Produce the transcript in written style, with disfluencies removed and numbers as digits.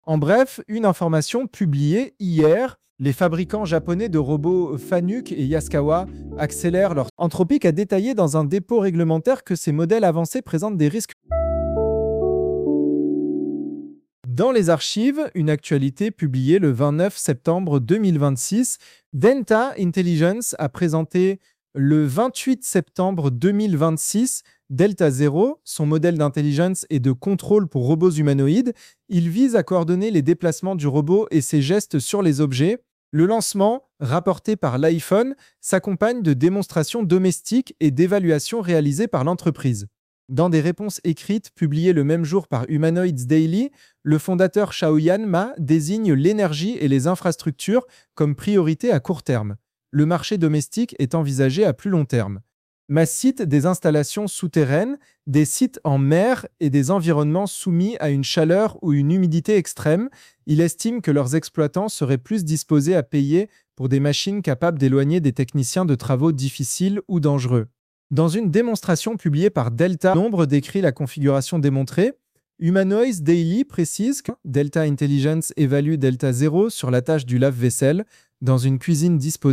En bref, une information publiée hier, les fabricants japonais de robots Fanuc et Yaskawa accélèrent leur Anthropic a détaillé dans un dépôt réglementaire que ces modèles avancés présentent des risques. Dans les archives, une actualité publiée le 29 septembre 2026, Delta Intelligence a présenté le 28 septembre 2026 Delta Zero, son modèle d'intelligence et de contrôle pour robots humanoïdes. Il vise à coordonner les déplacements du robot et ses gestes sur les objets. Le lancement, rapporté par l'iPhone, s'accompagne de démonstrations domestiques et d'évaluations réalisées par l'entreprise. Dans des réponses écrites publiées le même jour par Humanoids Daily, le fondateur Xiaoyan Ma désigne l'énergie et les infrastructures comme priorité à court terme. Le marché domestique est envisagé à plus long terme. Ma cite des installations souterraines, des sites en mer et des environnements soumis à une chaleur ou une humidité extrême. Il estime que leurs exploitants seraient plus disposés à payer pour des machines capables d'éloigner des techniciens de travaux difficiles ou dangereux. Dans une démonstration publiée par Delta, Nombre décrit la configuration démontrée. Humanoids Daily précise que Delta Intelligence évalue Delta Zero sur la tâche du lave-vaisselle dans une cuisine disposée